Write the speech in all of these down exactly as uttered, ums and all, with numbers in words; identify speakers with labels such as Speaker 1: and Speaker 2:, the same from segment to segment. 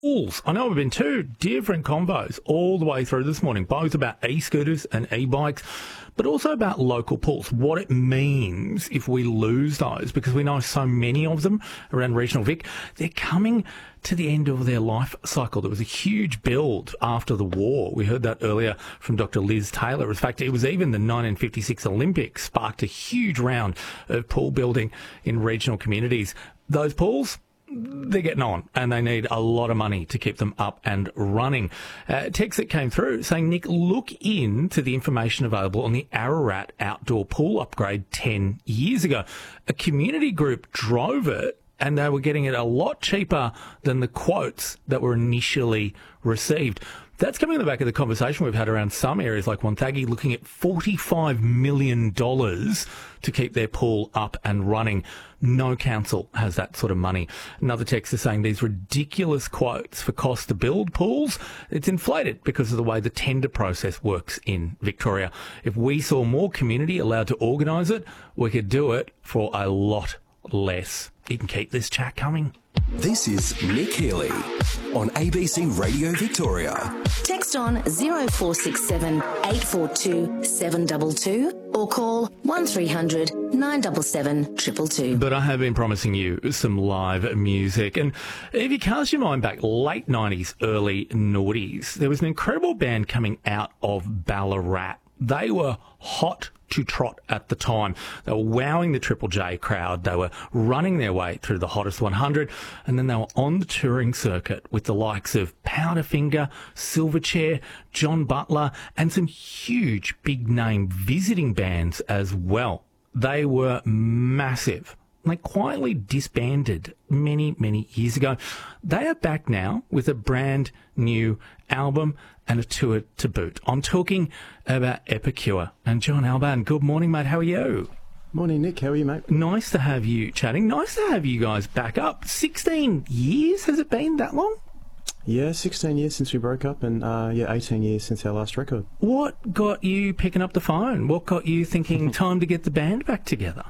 Speaker 1: Pools. I know we've been two different combos all the way through this morning, both about e-scooters and e-bikes, but also about local pools, what it means if we lose those, because we know so many of them around regional Vic. They're coming to the end of their life cycle. There was a huge build after the war. We heard that earlier from Doctor Liz Taylor. In fact, it was even the nineteen fifty-six Olympics sparked a huge round of pool building in regional communities. Those pools, they're getting on, and they need a lot of money to keep them up and running. Uh, text that came through saying, Nick, look into the information available on the Ararat outdoor pool upgrade ten years ago. A community group drove it, and they were getting it a lot cheaper than the quotes that were initially received. That's coming on the back of the conversation we've had around some areas like Wonthaggi looking at forty-five million dollars to keep their pool up and running. No council has that sort of money. Another text is saying these ridiculous quotes for cost to build pools, it's inflated because of the way the tender process works in Victoria. If we saw more community allowed to organise it, we could do it for a lot less. You can keep this chat coming.
Speaker 2: This is Nick Healy on A B C Radio Victoria.
Speaker 3: Text on zero four six seven eight four two seven two two or call one three hundred nine seven seven two two two.
Speaker 1: But I have been promising you some live music. And if you cast your mind back, late nineties, early noughties, there was an incredible band coming out of Ballarat. They were hot to trot at the time. They were wowing the Triple J crowd. They were running their way through the hottest one hundred, and then they were on the touring circuit with the likes of Powderfinger, Silverchair, John Butler, and some huge big name visiting bands as well. They were massive. They quietly disbanded many, many years ago. They are back now with a brand new album and a tour to boot. I'm talking about Epicure. And John Alban, good morning, mate. How are you?
Speaker 4: Morning, Nick. How are you, mate?
Speaker 1: Nice to have you chatting. Nice to have you guys back up. sixteen years, has it been that long?
Speaker 4: Yeah, sixteen years since we broke up, and uh, yeah, eighteen years since our last record.
Speaker 1: What got you picking up the phone? What got you thinking time to get the band back together?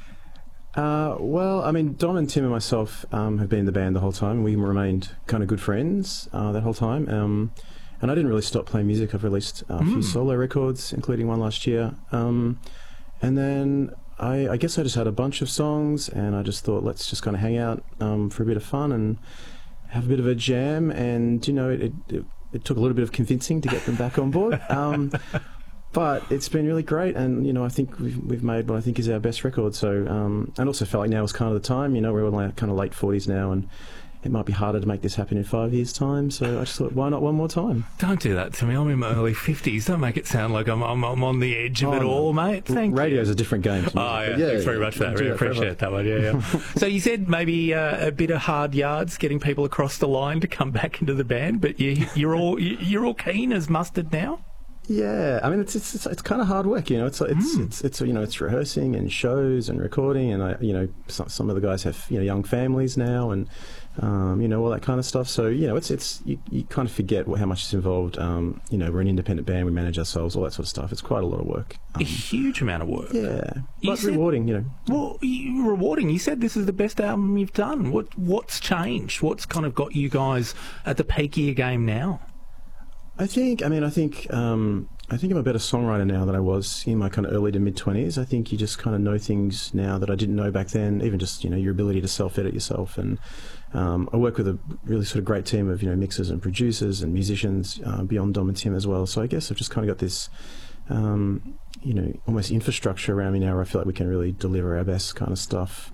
Speaker 4: Uh, well, I mean, Dom and Tim and myself um, have been in the band the whole time. We remained kind of good friends uh, that whole time. Um, and I didn't really stop playing music. I've released a mm. few solo records, including one last year. Um, and then I, I guess I just had a bunch of songs, and I just thought, let's just kind of hang out um, for a bit of fun and have a bit of a jam. And, you know, it, it, it took a little bit of convincing to get them back on board. Um, But it's been really great, and you know I think we've we've made what I think is our best record. So, um, and also felt like now was kind of the time. You know, we're all like kind of late forties now, and it might be harder to make this happen in five years' time. So I just thought, why not one more time?
Speaker 1: Don't do that to me. I'm in my early fifties. Don't make it sound like I'm I'm, I'm on the edge of
Speaker 4: oh,
Speaker 1: it all, mate. Thank
Speaker 4: Radio's
Speaker 1: you.
Speaker 4: a different game. To
Speaker 1: oh yeah, yeah, thanks very much for that. Really appreciate that one. Yeah, yeah. So you said maybe uh, a bit of hard yards getting people across the line to come back into the band, but you, you're all you're all keen as mustard now.
Speaker 4: Yeah, I mean it's it's it's, it's kind of hard work, you know. It's it's, mm. it's it's you know it's rehearsing and shows and recording, and I you know some, some of the guys have you know young families now, and um, you know all that kind of stuff. So you know it's it's you, you kind of forget what, how much is involved. Um, you know we're an independent band, we manage ourselves, all that sort of stuff. It's quite a lot of work. Um,
Speaker 1: a huge amount of work.
Speaker 4: Yeah, but said, rewarding, you know.
Speaker 1: Well, you, rewarding. You said this is the best album you've done. What what's changed? What's kind of got you guys at the peak of your game now?
Speaker 4: I think, I mean, I think, um, I think I'm a better songwriter now than I was in my kind of early to mid twenties. I think you just kind of know things now that I didn't know back then. Even just, you know, your ability to self-edit yourself, and um, I work with a really sort of great team of, you know, mixers and producers and musicians uh, beyond Dom and Tim as well. So I guess I've just kind of got this, um, you know, almost infrastructure around me now where I feel like we can really deliver our best kind of stuff.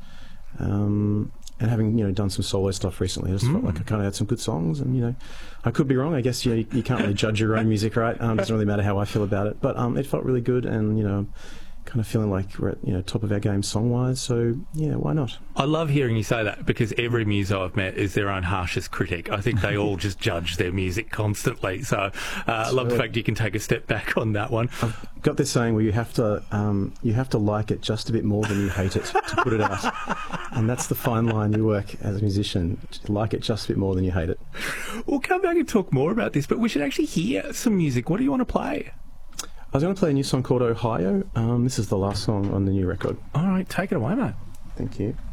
Speaker 4: Um, And having you know done some solo stuff recently, I just mm. felt like I kind of had some good songs, and you know, I could be wrong. I guess you know, you, you can't really judge your own music, right? Um, it doesn't really matter how I feel about it, but um, it felt really good, and you know, kind of feeling like we're at you know top of our game song wise. So yeah, why not?
Speaker 1: I love hearing you say that, because every muso I've met is their own harshest critic. I think they all just judge their music constantly. So uh, I love the fact you can take a step back on that one.
Speaker 4: I've got this saying where you have to um, you have to like it just a bit more than you hate it to put it out, and that's the fine line you work as a musician. Just like it just a bit more than you hate it.
Speaker 1: We'll come back and talk more about this, but we should actually hear some music. What do you want to play?
Speaker 4: I was going to play a new song called Ohio. Um, this is the last song on the new record.
Speaker 1: All right, take it away, mate.
Speaker 4: Thank you.